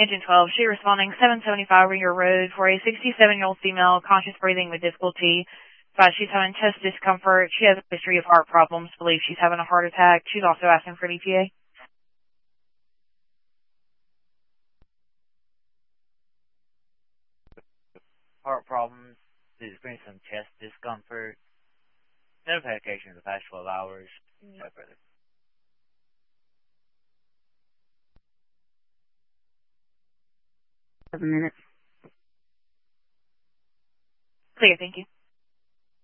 Engine 12, she responding 775 Ringer Road for a 67-year-old female, conscious breathing with difficulty. She's having chest discomfort. She has a history of heart problems. Believes she's having a heart attack. She's also asking for an ETA. Heart problems. She's experiencing some chest discomfort. No medication in the past 12 hours. No further. Minutes. Clear, thank you.